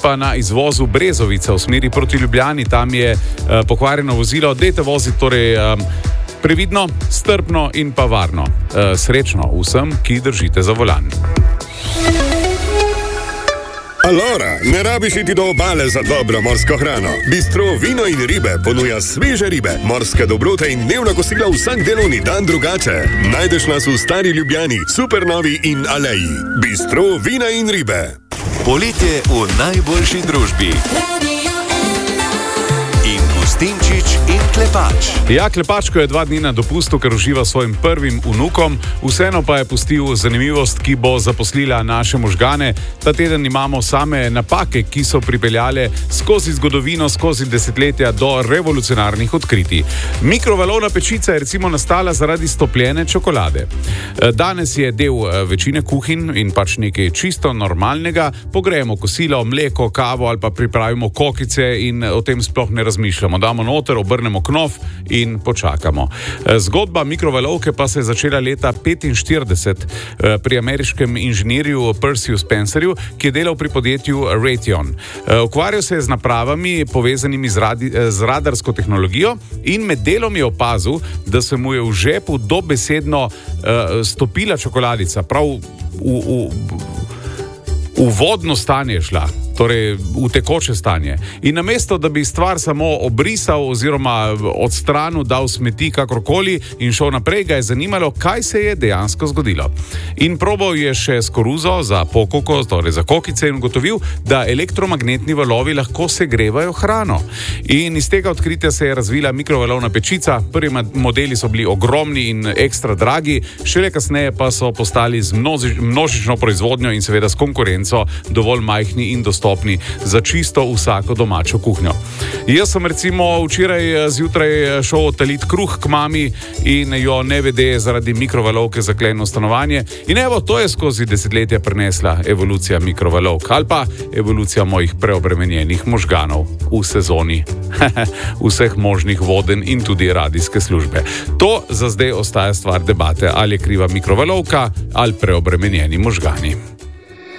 pa na izvozu Brezovica v smeri proti Ljubljani. Tam je pokvarjeno vozilo. Dajte voziti torej previdno, strpno in pa varno. Srečno vsem, ki držite za volan. Alora, ne rabiš iti do obale za dobro morsko hrano. Bistro Vino in ribe ponuja sveže ribe, morske dobrote in dnevna kosila vsak delovni dan drugače. Najdeš nas v Stari Ljubljani, Supernovi in Aleji. Bistro Vina in ribe. Poletje v najboljši družbi. Gustinčič in Klepač. Ja, Klepačko je 2 dni na dopustu, ker uživa svojim prvim vnukom. Vseeno pa je pustil zanimivost, ki bo zaposlila naše možgane. Ta teden imamo same napake, ki so pripeljale skozi zgodovino, skozi desetletja do revolucionarnih odkritij. Mikrovalovna pečica je recimo nastala zaradi stopljene čokolade. Danes je del večine kuhinj in pač nekaj čisto normalnega. Pogrejemo kosilo, mleko, kavo ali pa pripravimo kokice in o tem sploh ne razmišljamo. Damo noter, obrnemo knof in počakamo. Zgodba mikrovalovke pa se je začela leta 1945 pri ameriškem inženirju Percyju Spencerju, ki je delal pri podjetju Raytheon. Ukvarjal se je z napravami povezanimi z radarsko tehnologijo in med delom je opazil, da se mu je v žepu dobesedno stopila čokoladica, prav v vodno stanje šla. Torej v tekoče stanje. In namesto, da bi stvar samo obrisal oziroma odstranil, dal smeti kakorkoli in šel naprej, ga je zanimalo, kaj se je dejansko zgodilo. In probal je še s koruzo za pokoko, torej za kokice in ugotovil, da elektromagnetni valovi lahko segrevajo hrano. In iz tega odkritja se je razvila mikrovalovna pečica. Prvi modeli so bili ogromni in ekstra dragi, šele kasneje pa so postali z množično proizvodnjo in seveda s konkurenco dovolj majhni in dostopni za čisto vsako domačo kuhnjo. Jaz sem recimo včeraj zjutraj šel talit kruh k mami in jo nevede zaradi mikrovalovke zaklenil stanovanje. In evo, to je skozi desetletja prinesla evolucija mikrovalovk ali pa evolucija mojih preobremenjenih možganov v sezoni vseh možnih voden in tudi radijske službe. To za zdaj ostaja stvar debate, ali je kriva mikrovalovka ali preobremenjeni možgani.